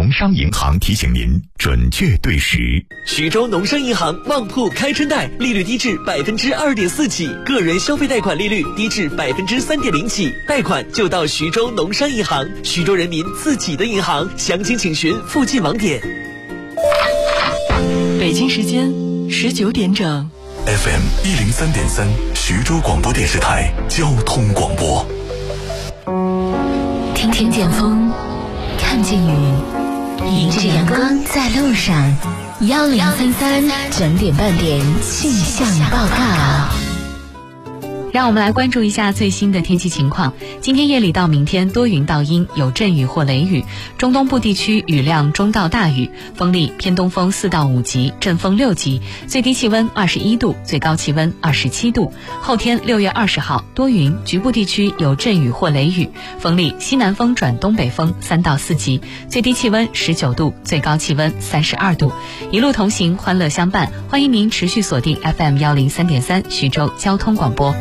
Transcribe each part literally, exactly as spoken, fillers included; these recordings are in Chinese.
农商银行提醒您准确对时。 徐州农商银行旺铺开春贷，利率低至百分之二点四起，个人消费贷款利率低至百分之三点零起，贷款就到徐州农商银行，徐州人民自己的银行，详情请询附近网点。 北京时间十九点整。 F M 一零三点三，徐州广播电视台交通广播。 听听见风，看见雨，迎着阳光在路上。幺零三三整点半点气象报告。 让我们来关注一下最新的天气情况。今天夜里到明天多云到阴，有阵雨或雷雨，中东部地区雨量中到大雨，风力偏东风四到五级，阵风六级，最低气温二十一度，最高气温二十七度。后天六月二十号多云，局部地区有阵雨或雷雨，风力西南风转东北风三到四级，最低气温十九度，最高气温三十二度。一路同行，欢乐相伴，欢迎您持续锁定 F M 幺零三点三徐州交通广播。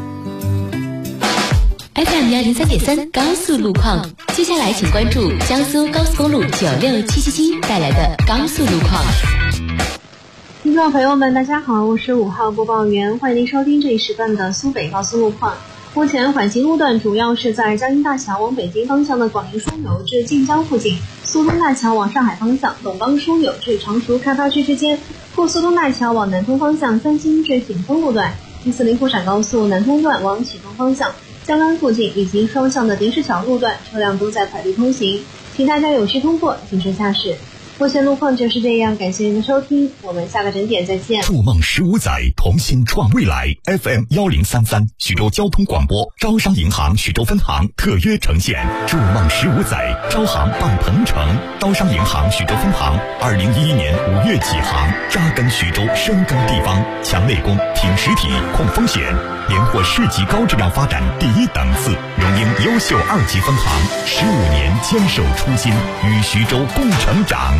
F M 幺零三点三高速路况，接下来请关注江苏高速公路九六七七七带来的高速路况。 听众朋友们，大家好，我是五号播报员，欢迎您收听这一时段的苏北高速路况。目前缓行路段主要是在江阴大桥往北京方向的广营枢纽至晋江附近，苏东大桥往上海方向董邦枢纽至常熟开发区之间，过苏东大桥往南通方向三星至景丰路段，第四零沪陕高速南通段往启东方向江安附近以及双向的叠石桥路段车辆都在快力通行，请大家有序通过，谨慎驾驶。目前路况就是这样，感谢您的收听，我们下个整点再见。 筑梦十五载，同心创未来。F M 幺零三三，徐州交通广播，招商银行徐州分行特约呈现。筑梦十五载，招行傍鹏城。招商银行徐州分行，二零一一年五月起航，扎根徐州，深耕地方，强内功，挺实体，控风险，连获市级高质量发展第一档次，荣膺优秀二级分行，十五年坚守初心，与徐州共成长。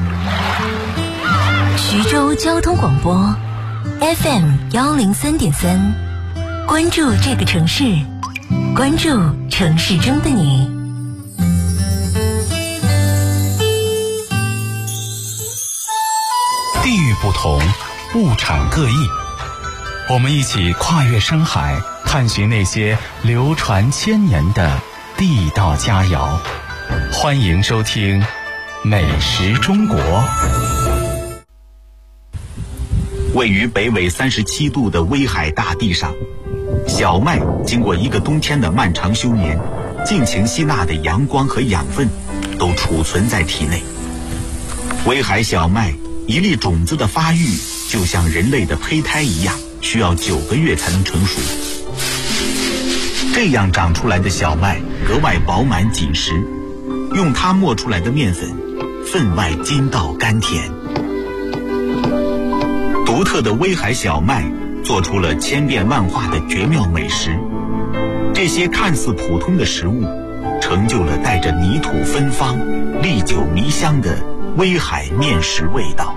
徐州交通广播 F M 幺零三点三，关注这个城市，关注城市中的你。 地域不同，物产各异，我们一起跨越深海，探寻那些流传千年的地道佳肴。欢迎收听美食中国。 位于北纬三十七度的威海大地上，小麦经过一个冬天的漫长休眠，尽情吸纳的阳光和养分都储存在体内。威海小麦一粒种子的发育就像人类的胚胎一样，需要九个月才能成熟。这样长出来的小麦格外饱满紧实，用它磨出来的面粉分外筋道甘甜。独特的威海小麦做出了千变万化的绝妙美食，这些看似普通的食物成就了带着泥土芬芳、历久弥香的威海面食味道。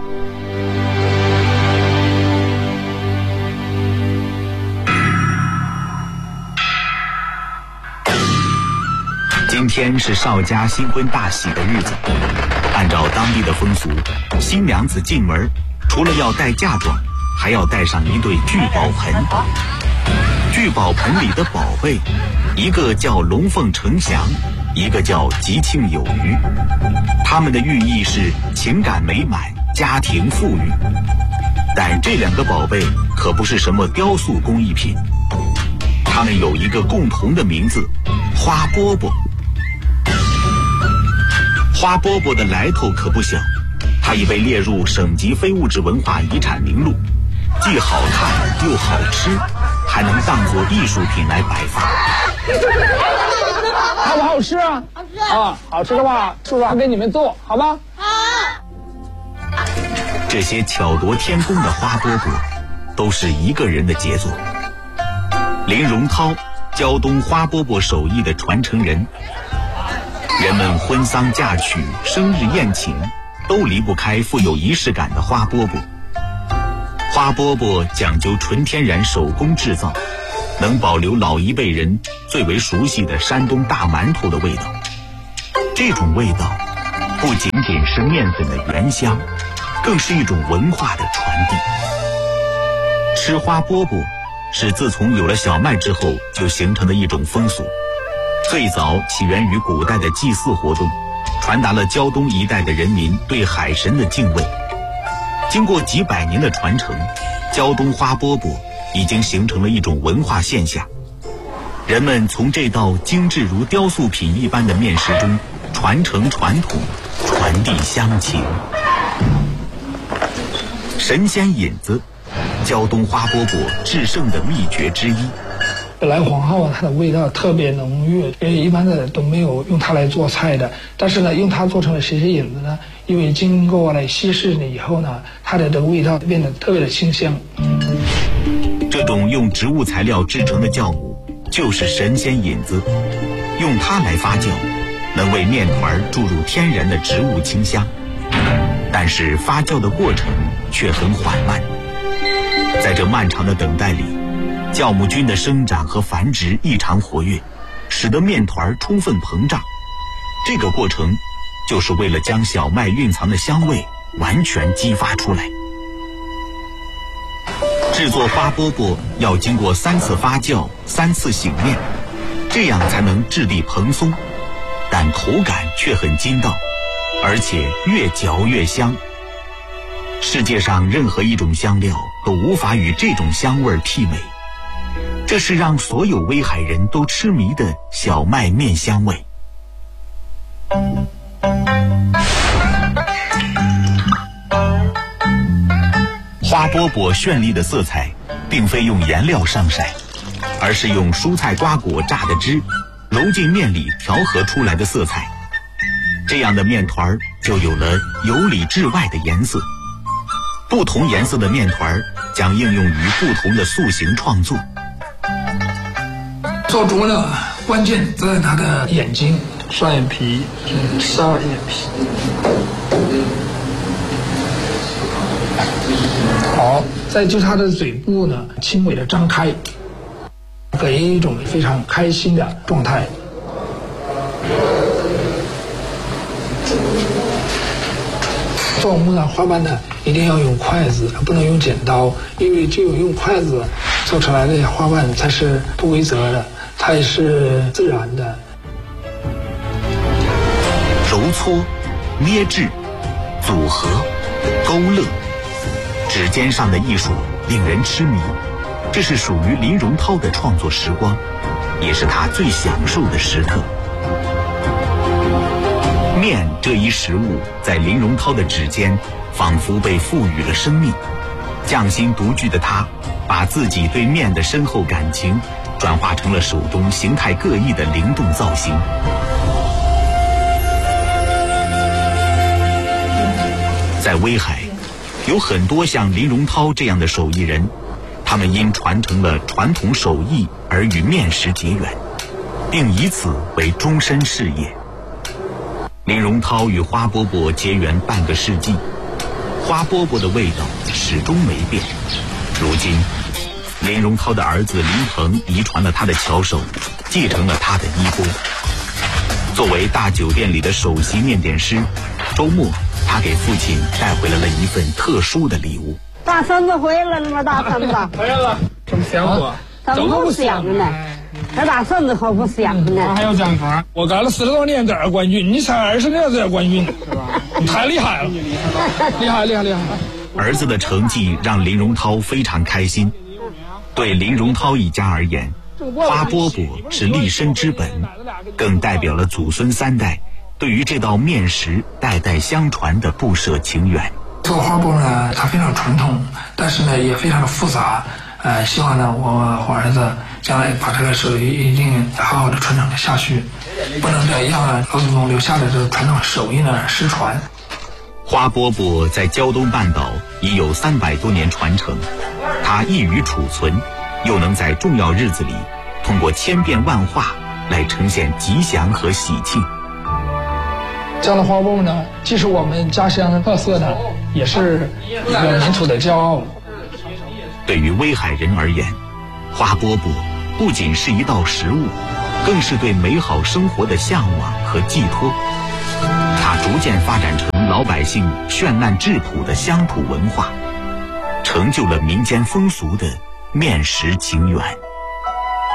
今天是邵家新婚大喜的日子，按照当地的风俗，新娘子进门除了要带嫁妆，还要带上一对聚宝盆。聚宝盆里的宝贝，一个叫龙凤呈祥，一个叫吉庆有余，它们的寓意是情感美满，家庭富裕。但这两个宝贝可不是什么雕塑工艺品，它们有一个共同的名字，花饽饽。花饽饽的来头可不小，它已被列入省级非物质文化遗产名录，既好看又好吃，还能当作艺术品来摆放。 好不好吃啊？好吃啊！好吃的话，叔叔还给你们做，好吗？好。 这些巧夺天工的花饽饽，都是一个人的杰作。林荣涛，胶东花饽饽手艺的传承人。人们婚丧嫁娶、生日宴请，都离不开富有仪式感的花饽饽。花饽饽讲究纯天然手工制造，能保留老一辈人最为熟悉的山东大馒头的味道。这种味道不仅仅是面粉的原香，更是一种文化的传递。吃花饽饽是自从有了小麦之后就形成的一种风俗，最早起源于古代的祭祀活动，传达了胶东一带的人民对海神的敬畏。经过几百年的传承，胶东花饽饽已经形成了一种文化现象。人们从这道精致如雕塑品一般的面食中传承传统，传递乡情。神仙引子，胶东花饽饽制胜的秘诀之一。 蓝黄蒿啊，它的味道特别浓郁，因为一般的都没有用它来做菜的。但是呢，用它做成了神仙引子呢，因为经过了稀释了以后呢，它的这个味道变得特别的清香。 这种用植物材料制成的酵母就是神仙引子，用它来发酵，能为面团注入天然的植物清香。但是发酵的过程却很缓慢，在这漫长的等待里，酵母菌的生长和繁殖异常活跃，使得面团充分膨胀。这个过程就是为了将小麦蕴藏的香味完全激发出来。制作花饽饽要经过三次发酵、三次醒面，这样才能质地蓬松，但口感却很筋道，而且越嚼越香。世界上任何一种香料都无法与这种香味媲美，这是让所有威海人都痴迷的小麦面香味。花饽饽绚丽的色彩并非用颜料上色，而是用蔬菜瓜果榨的汁揉进面里调和出来的色彩。这样的面团就有了由里至外的颜色。不同颜色的面团将应用于不同的塑形创作。 做猪呢，关键在它的眼睛，双眼皮，双眼皮。好，再就是它的嘴部呢，轻微的张开，给一种非常开心的状态。做木兰花瓣呢，一定要用筷子，不能用剪刀，因为只有用筷子做出来的花瓣才是不规则的，它也是自然的。 揉搓、捏制、组合、勾勒，指尖上的艺术令人痴迷。这是属于林荣涛的创作时光，也是他最享受的时刻。面这一食物在林荣涛的指尖仿佛被赋予了生命。匠心独具的他把自己对面的深厚感情转化成了手中形态各异的灵动造型。在威海有很多像林荣涛这样的手艺人，他们因传承了传统手艺而与面食结缘，并以此为终身事业。林荣涛与花饽饽结缘半个世纪，花饽饽的味道始终没变。如今林荣涛的儿子林鹏遗传了他的巧手，继承了他的衣钵。作为大酒店里的首席面点师，周末他给父亲带回来了一份特殊的礼物。 大孙子回来了吗？大孙子回来了，这么想我？ 怎么不想呢？这大孙子可不想呢。 我还有奖牌，我干了四十多年这儿冠军，你才二十年这冠军，是吧？你太厉害了，厉害厉害厉害！ 儿子的成绩让林荣涛非常开心。对林荣涛一家而言，花饽饽是立身之本，更代表了祖孙三代对于这道面食代代相传的不舍情缘。 做花饽呢，它非常传统，但是呢也非常的复杂。呃，希望呢我我儿子将来把这个手艺一定好好的传承下去，不能这样老祖宗留下的这个传统手艺呢失传。 花饽饽在胶东半岛已有三百多年传承，它易于储存，又能在重要日子里通过千变万化来呈现吉祥和喜庆。 这样的花饽饽呢，既是我们家乡的特色呢，也是一个民族的骄傲。 对于威海人而言，花饽饽不仅是一道食物，更是对美好生活的向往和寄托。 它逐渐发展成老百姓绚烂质朴的乡土文化，成就了民间风俗的面食情缘。